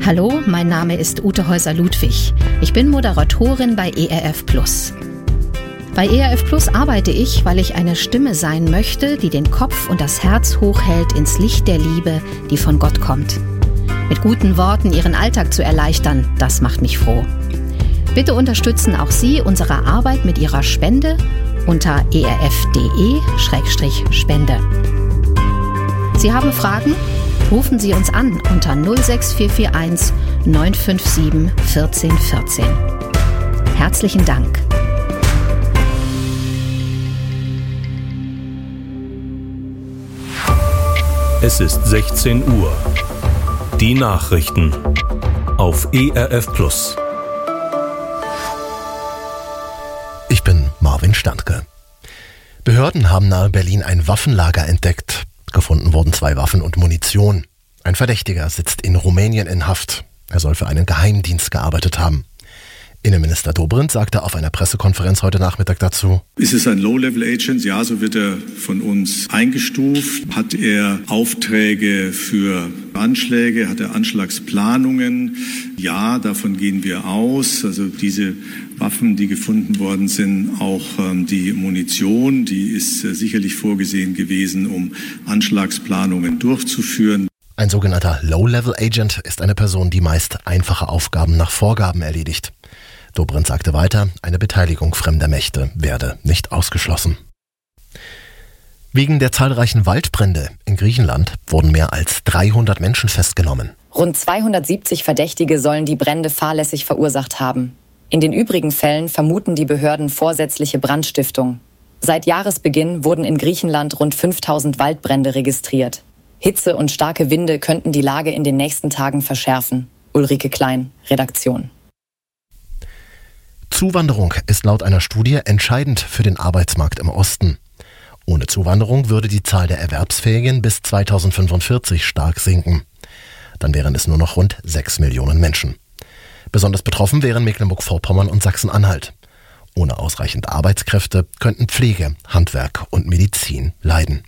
Hallo, mein Name ist Ute Häuser-Ludwig. Ich bin Moderatorin bei ERF Plus. Bei ERF Plus arbeite ich, weil ich eine Stimme sein möchte, die den Kopf und das Herz hochhält ins Licht der Liebe, die von Gott kommt. Mit guten Worten Ihren Alltag zu erleichtern, das macht mich froh. Bitte unterstützen auch Sie unsere Arbeit mit Ihrer Spende unter erf.de/spende. Sie haben Fragen? Rufen Sie uns an unter 06441 957 1414. Herzlichen Dank. Es ist 16 Uhr. Die Nachrichten auf ERF Plus. Ich bin Marvin Standke. Behörden haben nahe Berlin ein Waffenlager entdeckt. Gefunden wurden 2 Waffen und Munition. Ein Verdächtiger sitzt in Rumänien in Haft. Er soll für einen Geheimdienst gearbeitet haben. Innenminister Dobrindt sagte auf einer Pressekonferenz heute Nachmittag dazu: Ist es ein Low-Level-Agent? Ja, so wird er von uns eingestuft. Hat er Aufträge für Anschläge? Hat er Anschlagsplanungen? Ja, davon gehen wir aus. Also diese Waffen, die gefunden worden sind, auch die Munition, die ist sicherlich vorgesehen gewesen, um Anschlagsplanungen durchzuführen. Ein sogenannter Low-Level-Agent ist eine Person, die meist einfache Aufgaben nach Vorgaben erledigt. Dobrindt sagte weiter, eine Beteiligung fremder Mächte werde nicht ausgeschlossen. Wegen der zahlreichen Waldbrände in Griechenland wurden mehr als 300 Menschen festgenommen. Rund 270 Verdächtige sollen die Brände fahrlässig verursacht haben. In den übrigen Fällen vermuten die Behörden vorsätzliche Brandstiftung. Seit Jahresbeginn wurden in Griechenland rund 5000 Waldbrände registriert. Hitze und starke Winde könnten die Lage in den nächsten Tagen verschärfen. Ulrike Klein, Redaktion. Zuwanderung ist laut einer Studie entscheidend für den Arbeitsmarkt im Osten. Ohne Zuwanderung würde die Zahl der Erwerbsfähigen bis 2045 stark sinken. Dann wären es nur noch rund 6 Millionen Menschen. Besonders betroffen wären Mecklenburg-Vorpommern und Sachsen-Anhalt. Ohne ausreichend Arbeitskräfte könnten Pflege, Handwerk und Medizin leiden.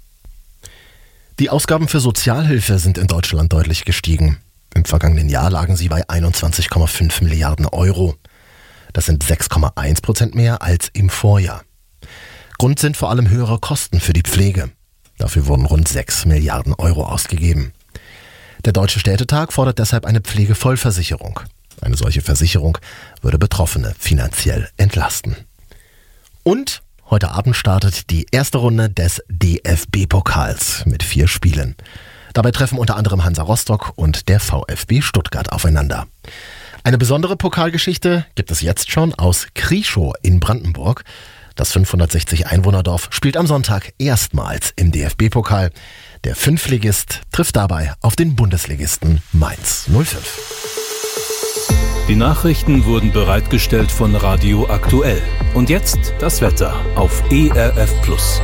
Die Ausgaben für Sozialhilfe sind in Deutschland deutlich gestiegen. Im vergangenen Jahr lagen sie bei 21,5 Milliarden Euro. Das sind 6,1% mehr als im Vorjahr. Grund sind vor allem höhere Kosten für die Pflege. Dafür wurden rund 6 Milliarden Euro ausgegeben. Der Deutsche Städtetag fordert deshalb eine Pflegevollversicherung. Eine solche Versicherung würde Betroffene finanziell entlasten. Und heute Abend startet die erste Runde des DFB-Pokals mit 4 Spielen. Dabei treffen unter anderem Hansa Rostock und der VfB Stuttgart aufeinander. Eine besondere Pokalgeschichte gibt es jetzt schon aus Krieschow in Brandenburg. Das 560 Einwohnerdorf spielt am Sonntag erstmals im DFB-Pokal. Der 5-Ligist trifft dabei auf den Bundesligisten Mainz 05. Die Nachrichten wurden bereitgestellt von Radio Aktuell. Und jetzt das Wetter auf ERF Plus.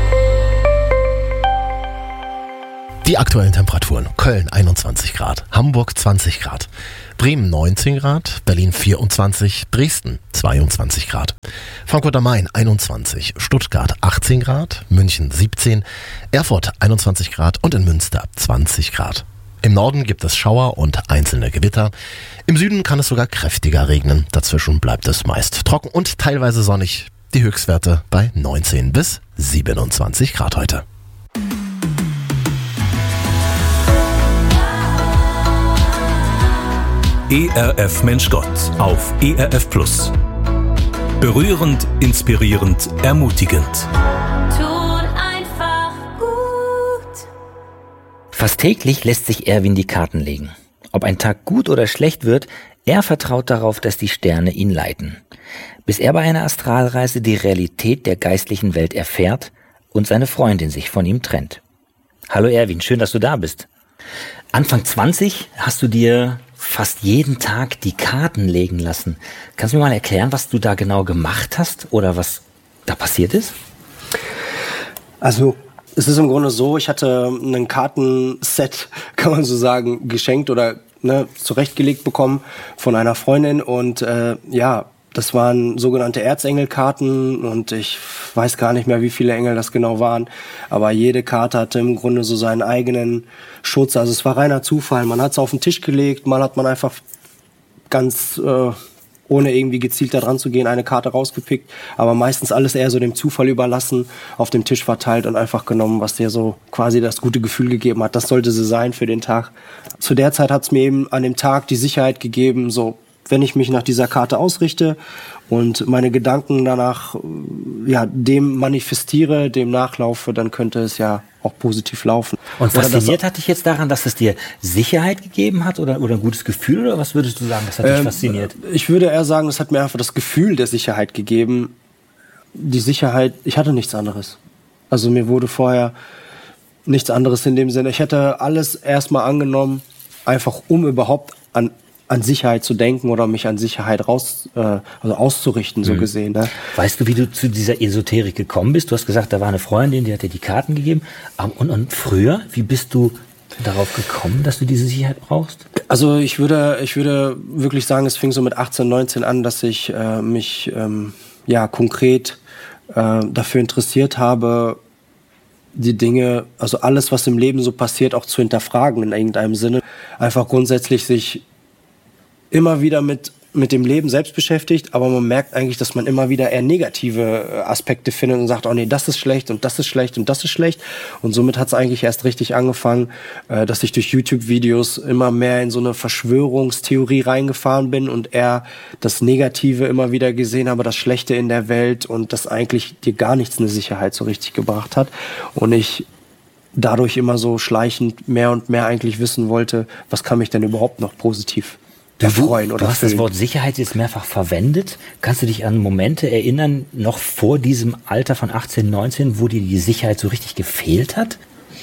Die aktuellen Temperaturen: Köln 21 Grad, Hamburg 20 Grad, Bremen 19 Grad, Berlin 24, Dresden 22 Grad, Frankfurt am Main 21, Stuttgart 18 Grad, München 17, Erfurt 21 Grad und in Münster 20 Grad. Im Norden gibt es Schauer und einzelne Gewitter. Im Süden kann es sogar kräftiger regnen. Dazwischen bleibt es meist trocken und teilweise sonnig. Die Höchstwerte bei 19 bis 27 Grad heute. ERF Mensch Gott auf ERF Plus. Berührend, inspirierend, ermutigend. Tut einfach gut. Fast täglich lässt sich Erwin die Karten legen. Ob ein Tag gut oder schlecht wird, er vertraut darauf, dass die Sterne ihn leiten. Bis er bei einer Astralreise die Realität der geistlichen Welt erfährt und seine Freundin sich von ihm trennt. Hallo Erwin, schön, dass du da bist. Anfang 20 hast du dir fast jeden Tag die Karten legen lassen. Kannst du mir mal erklären, was du da genau gemacht hast oder was da passiert ist? Also es ist im Grunde so, ich hatte ein Kartenset, kann man so sagen, geschenkt oder zurechtgelegt bekommen von einer Freundin und Das waren sogenannte Erzengelkarten und ich weiß gar nicht mehr, wie viele Engel das genau waren. Aber jede Karte hatte im Grunde so seinen eigenen Schutz. Also es war reiner Zufall. Man hat es auf den Tisch gelegt, mal hat man einfach ganz ohne irgendwie gezielt da dran zu gehen, eine Karte rausgepickt. Aber meistens alles eher so dem Zufall überlassen, auf dem Tisch verteilt und einfach genommen, was dir so quasi das gute Gefühl gegeben hat. Das sollte sie sein für den Tag. Zu der Zeit hat es mir eben an dem Tag die Sicherheit gegeben, so wenn ich mich nach dieser Karte ausrichte und meine Gedanken danach dem manifestiere, dem nachlaufe, dann könnte es ja auch positiv laufen. Und fasziniert hat dich jetzt daran, dass es dir Sicherheit gegeben hat oder ein gutes Gefühl, oder was würdest du sagen, das hat dich fasziniert? Ich würde eher sagen, es hat mir einfach das Gefühl der Sicherheit gegeben. Die Sicherheit, ich hatte nichts anderes. Also mir wurde vorher nichts anderes in dem Sinne. Ich hätte alles erstmal angenommen, einfach um überhaupt an Sicherheit zu denken oder mich an Sicherheit auszurichten, so gesehen. Ne? Weißt du, wie du zu dieser Esoterik gekommen bist? Du hast gesagt, da war eine Freundin, die hat dir die Karten gegeben. Und früher, wie bist du darauf gekommen, dass du diese Sicherheit brauchst? Also ich würde wirklich sagen, es fing so mit 18, 19 an, dass ich mich konkret dafür interessiert habe, die Dinge, also alles, was im Leben so passiert, auch zu hinterfragen in irgendeinem Sinne. Einfach grundsätzlich sich immer wieder mit dem Leben selbst beschäftigt, aber man merkt eigentlich, dass man immer wieder eher negative Aspekte findet und sagt, oh nee, das ist schlecht und das ist schlecht und das ist schlecht. Und somit hat es eigentlich erst richtig angefangen, dass ich durch YouTube-Videos immer mehr in so eine Verschwörungstheorie reingefahren bin und eher das Negative immer wieder gesehen habe, das Schlechte in der Welt und das eigentlich dir gar nichts eine Sicherheit so richtig gebracht hat. Und ich dadurch immer so schleichend mehr und mehr eigentlich wissen wollte, was kann mich denn überhaupt noch positiv erfreuen oder Du hast das Wort Sicherheit jetzt mehrfach verwendet. Kannst du dich an Momente erinnern, noch vor diesem Alter von 18, 19, wo dir die Sicherheit so richtig gefehlt hat?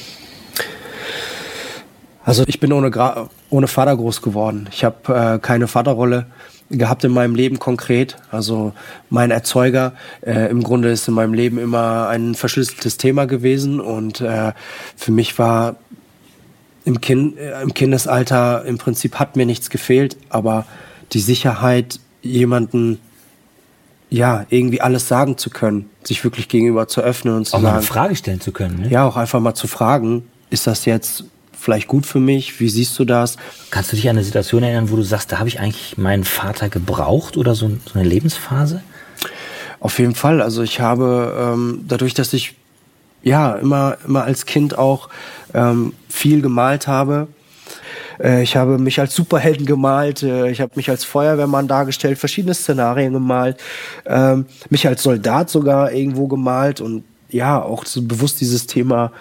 Also ich bin ohne Vater groß geworden. Ich habe keine Vaterrolle gehabt in meinem Leben konkret. Also mein Erzeuger im Grunde ist in meinem Leben immer ein verschlüsseltes Thema gewesen und für mich war im Kindesalter im Prinzip hat mir nichts gefehlt, aber die Sicherheit, jemanden irgendwie alles sagen zu können, sich wirklich gegenüber zu öffnen und zu sagen, auch mal eine Frage stellen zu können. Ne? Ja, auch einfach mal zu fragen, ist das jetzt vielleicht gut für mich? Wie siehst du das? Kannst du dich an eine Situation erinnern, wo du sagst, da habe ich eigentlich meinen Vater gebraucht oder so eine Lebensphase? Auf jeden Fall. Also ich habe dadurch, dass ich immer als Kind auch viel gemalt habe. Ich habe mich als Superhelden gemalt, ich habe mich als Feuerwehrmann dargestellt, verschiedene Szenarien gemalt, mich als Soldat sogar irgendwo gemalt und auch so bewusst dieses Thema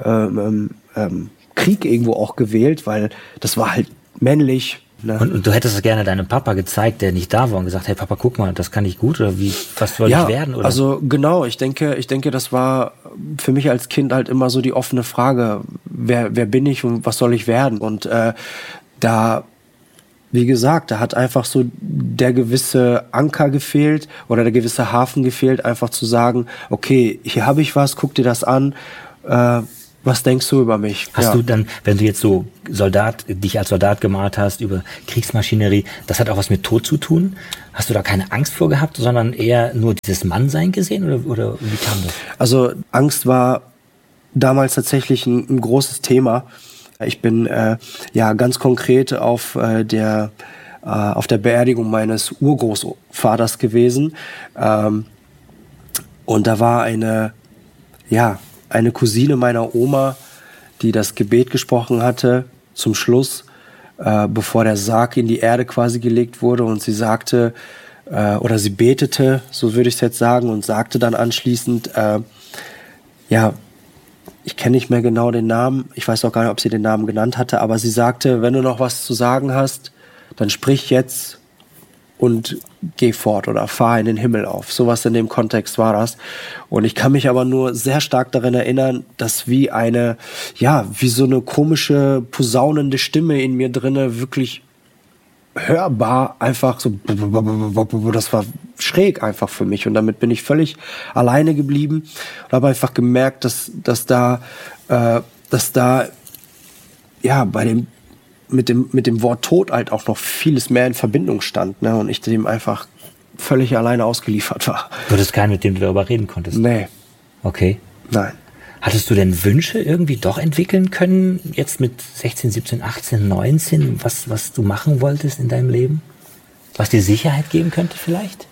Krieg irgendwo auch gewählt, weil das war halt männlich. Ne? Und du hättest es gerne deinem Papa gezeigt, der nicht da war und gesagt, hey Papa, guck mal, das kann ich gut oder was soll ich werden? Oder? Also genau, ich denke, das war für mich als Kind halt immer so die offene Frage, wer bin ich und was soll ich werden? Und wie gesagt, da hat einfach so der gewisse Anker gefehlt oder der gewisse Hafen gefehlt, einfach zu sagen, okay, hier habe ich was, guck dir das an, was denkst du über mich? Hast du dann, wenn du jetzt so dich als Soldat gemalt hast über Kriegsmaschinerie, das hat auch was mit Tod zu tun? Hast du da keine Angst vor gehabt, sondern eher nur dieses Mannsein gesehen oder wie kam das? Also Angst war damals tatsächlich ein großes Thema. Ich bin ganz konkret auf der Beerdigung meines Urgroßvaters gewesen. Und da war eine Cousine meiner Oma, die das Gebet gesprochen hatte zum Schluss, bevor der Sarg in die Erde quasi gelegt wurde. Und sie sagte, oder sie betete, so würde ich es jetzt sagen, und sagte dann anschließend, ich kenne nicht mehr genau den Namen, ich weiß auch gar nicht, ob sie den Namen genannt hatte, aber sie sagte, wenn du noch was zu sagen hast, dann sprich jetzt und geh fort oder fahr in den Himmel auf. Sowas in dem Kontext war das. Und ich kann mich aber nur sehr stark daran erinnern, dass wie so eine komische, posaunende Stimme in mir drinne wirklich hörbar einfach so, das war schräg einfach für mich. Und damit bin ich völlig alleine geblieben und habe einfach gemerkt, dass da mit dem Wort Tod halt auch noch vieles mehr in Verbindung stand, ne? Und ich dem einfach völlig alleine ausgeliefert war. Du hattest keinen, mit dem du darüber reden konntest? Nee. Okay. Nein. Hattest du denn Wünsche irgendwie doch entwickeln können, jetzt mit 16, 17, 18, 19, was du machen wolltest in deinem Leben? Was dir Sicherheit geben könnte vielleicht?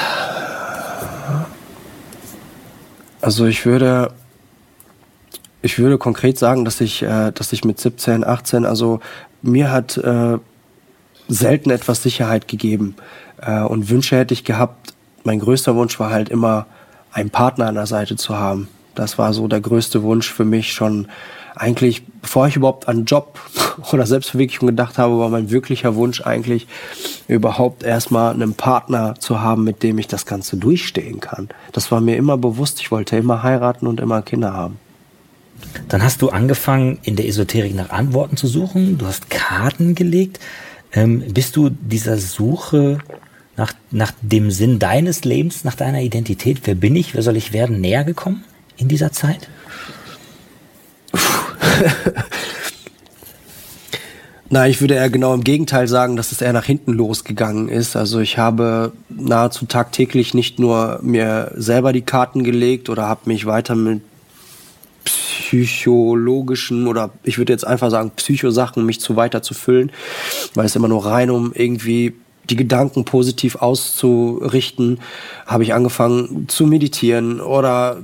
Also ich würde konkret sagen, dass ich mit 17, 18, also mir hat selten etwas Sicherheit gegeben. Und Wünsche hätte ich gehabt. Mein größter Wunsch war halt immer, einen Partner an der Seite zu haben. Das war so der größte Wunsch für mich schon eigentlich, bevor ich überhaupt an Job oder Selbstverwirklichung gedacht habe, war mein wirklicher Wunsch eigentlich, überhaupt erstmal einen Partner zu haben, mit dem ich das Ganze durchstehen kann. Das war mir immer bewusst. Ich wollte immer heiraten und immer Kinder haben. Dann hast du angefangen, in der Esoterik nach Antworten zu suchen. Du hast Karten gelegt. Bist du dieser Suche nach dem Sinn deines Lebens, nach deiner Identität, wer bin ich, wer soll ich werden, näher gekommen in dieser Zeit? Na, ich würde eher genau im Gegenteil sagen, dass es eher nach hinten losgegangen ist. Also ich habe nahezu tagtäglich nicht nur mir selber die Karten gelegt oder habe mich weiter mit psychologischen oder ich würde jetzt einfach sagen Psychosachen mich weiter zu füllen, weil es immer nur rein um irgendwie die Gedanken positiv auszurichten, habe ich angefangen zu meditieren oder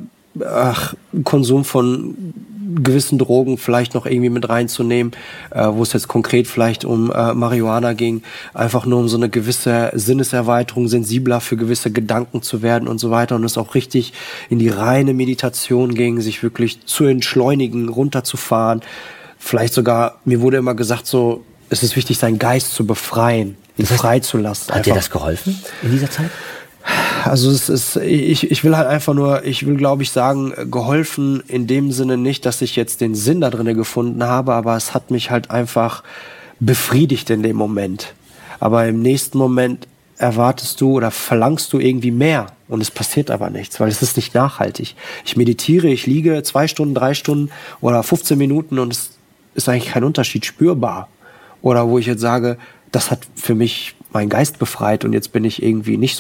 Konsum von gewissen Drogen vielleicht noch irgendwie mit reinzunehmen, wo es jetzt konkret vielleicht um Marihuana ging, einfach nur um so eine gewisse Sinneserweiterung, sensibler für gewisse Gedanken zu werden und so weiter und es auch richtig in die reine Meditation ging, sich wirklich zu entschleunigen, runterzufahren. Vielleicht sogar, mir wurde immer gesagt so, es ist wichtig, seinen Geist zu befreien, ihn freizulassen. Hat dir das geholfen in dieser Zeit? Also ich will halt einfach nur, glaube ich sagen, geholfen in dem Sinne nicht, dass ich jetzt den Sinn da drin gefunden habe, aber es hat mich halt einfach befriedigt in dem Moment. Aber im nächsten Moment erwartest du oder verlangst du irgendwie mehr und es passiert aber nichts, weil es ist nicht nachhaltig. Ich meditiere, ich liege 2 Stunden, 3 Stunden oder 15 Minuten und es ist eigentlich kein Unterschied spürbar. Oder wo ich jetzt sage, das hat für mich meinen Geist befreit und jetzt bin ich irgendwie nicht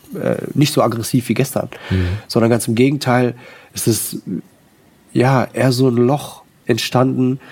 so aggressiv wie gestern. Sondern ganz im Gegenteil, es ist ja eher so ein Loch entstanden,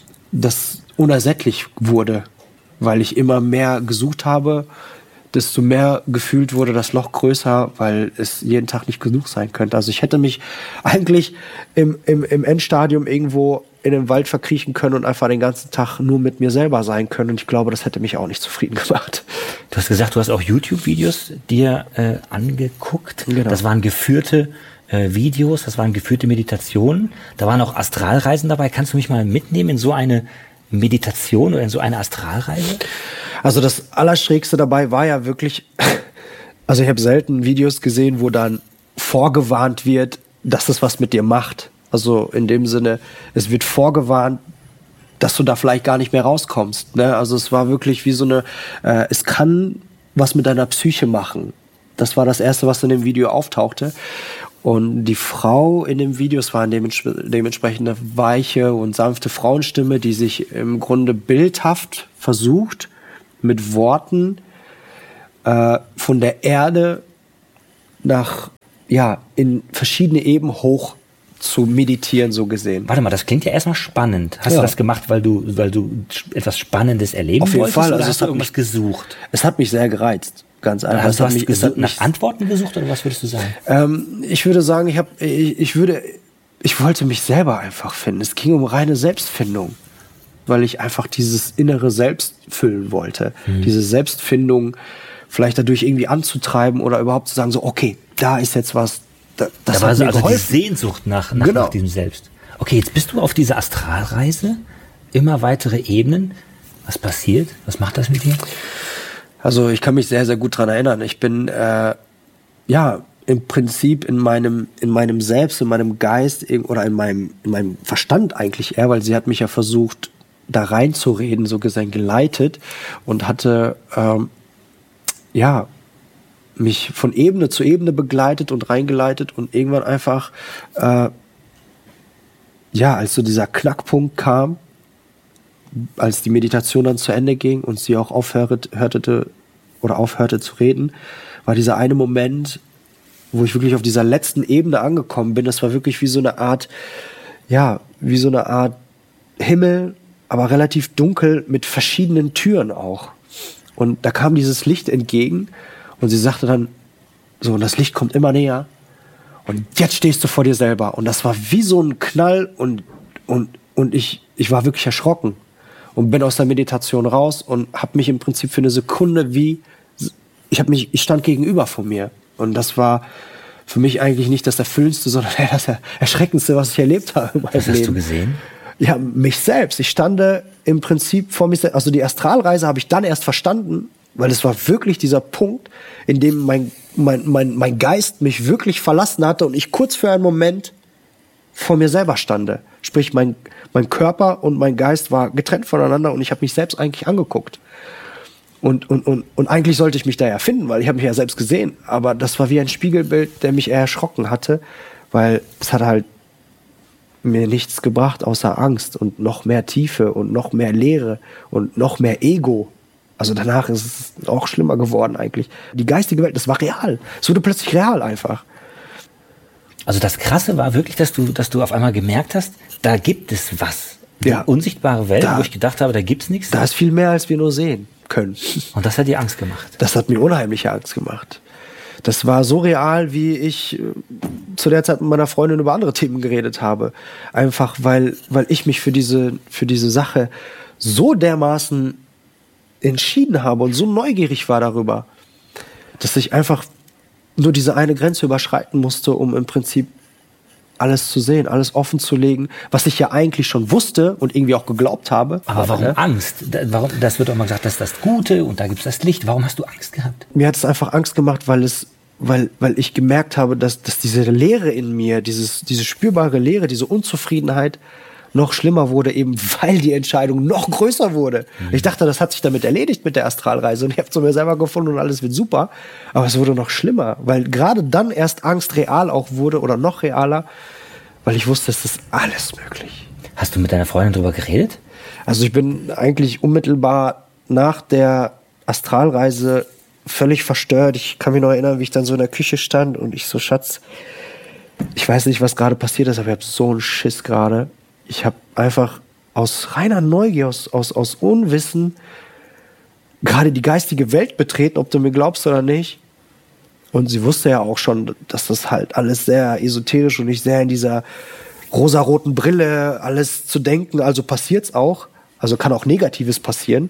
das unersättlich wurde, weil ich immer mehr gesucht habe, desto mehr gefühlt wurde das Loch größer, weil es jeden Tag nicht genug sein könnte. Also ich hätte mich eigentlich im Endstadium irgendwo in den Wald verkriechen können und einfach den ganzen Tag nur mit mir selber sein können. Und ich glaube, das hätte mich auch nicht zufrieden gemacht. Du hast gesagt, du hast auch YouTube-Videos dir angeguckt. Genau. Das waren geführte Videos, das waren geführte Meditationen. Da waren auch Astralreisen dabei. Kannst du mich mal mitnehmen in so eine Meditation oder in so eine Astralreise? Also das Allerschrägste dabei war ja wirklich, also ich habe selten Videos gesehen, wo dann vorgewarnt wird, dass es was mit dir macht. Also in dem Sinne, es wird vorgewarnt, dass du da vielleicht gar nicht mehr rauskommst. Ne? Also es war wirklich wie so eine, es kann was mit deiner Psyche machen. Das war das Erste, was in dem Video auftauchte. Und die Frau in dem Video, es war eine dementsprechend eine weiche und sanfte Frauenstimme, die sich im Grunde bildhaft versucht, mit Worten von der Erde in verschiedene Ebenen hoch zu meditieren, so gesehen. Warte mal, das klingt ja erstmal spannend. Hast du das gemacht, weil du etwas Spannendes erleben wolltest? Auf jeden Fall. Also hast du irgendwas gesucht? Es hat mich sehr gereizt, ganz einfach. Hast du nach Antworten gesucht oder was würdest du sagen? Ich würde sagen, ich wollte mich selber einfach finden. Es ging um reine Selbstfindung, weil ich einfach dieses innere Selbst füllen wollte. Diese Selbstfindung vielleicht dadurch irgendwie anzutreiben oder überhaupt zu sagen, so okay, da ist jetzt was. Das war hat mir also die geholfen. Sehnsucht nach diesem Selbst. Okay, jetzt bist du auf dieser Astralreise, immer weitere Ebenen. Was passiert? Was macht das mit dir? Also ich kann mich sehr, sehr gut daran erinnern. Ich bin im Prinzip in meinem Selbst, in meinem Geist oder in meinem Verstand eigentlich eher, weil sie hat mich ja versucht, da reinzureden, so gesehen geleitet und hatte mich von Ebene zu Ebene begleitet und reingeleitet und irgendwann einfach als so dieser Knackpunkt kam, als die Meditation dann zu Ende ging und sie auch aufhörte zu reden, war dieser eine Moment, wo ich wirklich auf dieser letzten Ebene angekommen bin. Das war wirklich wie so eine Art Himmel, aber relativ dunkel mit verschiedenen Türen auch. Und da kam dieses Licht entgegen und sie sagte dann so, und das Licht kommt immer näher und jetzt stehst du vor dir selber. Und das war wie so ein Knall und ich war wirklich erschrocken und bin aus der Meditation raus und habe mich im Prinzip für eine Sekunde ich stand gegenüber von mir. Und das war für mich eigentlich nicht das Erfüllendste, sondern das Erschreckendste, was ich erlebt habe in meinem Leben. Was hast du gesehen? Ja, mich selbst. Ich stand im Prinzip vor mir selbst. Also die Astralreise habe ich dann erst verstanden, weil es war wirklich dieser Punkt, in dem mein Geist mich wirklich verlassen hatte und ich kurz für einen Moment vor mir selber stande. Sprich, mein Körper und mein Geist war getrennt voneinander und ich habe mich selbst eigentlich angeguckt. Und eigentlich sollte ich mich da ja finden, weil ich habe mich ja selbst gesehen. Aber das war wie ein Spiegelbild, der mich eher erschrocken hatte, weil es hat halt mir nichts gebracht außer Angst und noch mehr Tiefe und noch mehr Leere und noch mehr Ego. Also danach ist es auch schlimmer geworden eigentlich. Die geistige Welt, das war real. Es wurde plötzlich real einfach. Also das Krasse war wirklich, dass du auf einmal gemerkt hast, da gibt es was. Die unsichtbare Welt, wo ich gedacht habe, da gibt's nichts. Da ist viel mehr, als wir nur sehen können. Und das hat dir Angst gemacht? Das hat mir unheimliche Angst gemacht. Das war so real, wie ich zu der Zeit mit meiner Freundin über andere Themen geredet habe. Einfach, weil ich mich für diese Sache so dermaßen entschieden habe und so neugierig war darüber, dass ich einfach nur diese eine Grenze überschreiten musste, um im Prinzip alles zu sehen, alles offen zu legen, was ich ja eigentlich schon wusste und irgendwie auch geglaubt habe. Aber warum Angst? Das wird auch mal gesagt, das ist das Gute und da gibt es das Licht. Warum hast du Angst gehabt? Mir hat es einfach Angst gemacht, weil ich gemerkt habe, dass diese Leere in mir, diese spürbare Leere, diese Unzufriedenheit noch schlimmer wurde, eben weil die Entscheidung noch größer wurde. Ich dachte, das hat sich damit erledigt mit der Astralreise und ich habe zu mir selber gefunden und alles wird super. Aber es wurde noch schlimmer, weil gerade dann erst Angst real auch wurde oder noch realer, weil ich wusste, es ist alles möglich. Hast du mit deiner Freundin darüber geredet? Also ich bin eigentlich unmittelbar nach der Astralreise völlig verstört. Ich kann mich noch erinnern, wie ich dann so in der Küche stand und ich so, Schatz, ich weiß nicht, was gerade passiert ist, aber ich habe so einen Schiss gerade. Ich habe einfach aus reiner Neugier, aus Unwissen gerade die geistige Welt betreten, ob du mir glaubst oder nicht. Und sie wusste ja auch schon, dass das halt alles sehr esoterisch und ich sehr in dieser rosaroten Brille alles zu denken, also passiert's auch. Also kann auch Negatives passieren.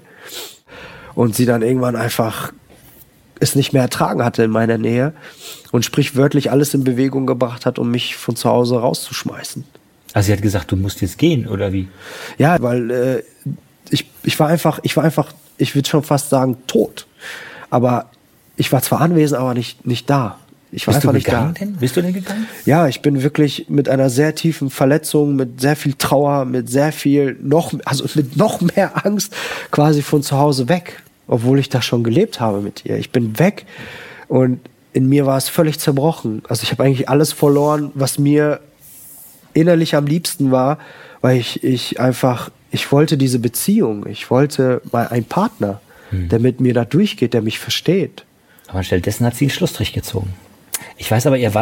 Und sie dann irgendwann einfach es nicht mehr ertragen hatte in meiner Nähe und sprichwörtlich alles in Bewegung gebracht hat, um mich von zu Hause rauszuschmeißen. Also sie hat gesagt, du musst jetzt gehen, oder wie? Ja, weil ich war einfach, ich würde schon fast sagen, tot. Aber ich war zwar anwesend, aber nicht da. Ich war einfach nicht da. Bist du denn gegangen? Ja, ich bin wirklich mit einer sehr tiefen Verletzung, mit sehr viel Trauer, mit sehr viel mit noch mehr Angst quasi von zu Hause weg. Obwohl ich da schon gelebt habe mit ihr. Ich bin weg und in mir war es völlig zerbrochen. Also ich habe eigentlich alles verloren, was mir innerlich am liebsten war, weil ich wollte diese Beziehung. Ich wollte mal einen Partner, der mit mir da durchgeht, der mich versteht. Aber anstelle dessen hat sie einen Schlussstrich gezogen. Ich weiß aber, ihr wart